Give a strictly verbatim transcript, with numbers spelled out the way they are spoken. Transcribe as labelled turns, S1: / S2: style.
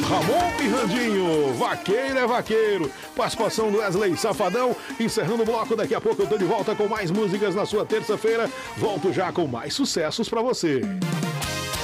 S1: Ramon e Randinho, vaqueiro é vaqueiro. Participação do Wesley Safadão. Encerrando o bloco, daqui a pouco eu tô de volta com mais músicas na sua terça-feira. Volto já com mais sucessos pra você.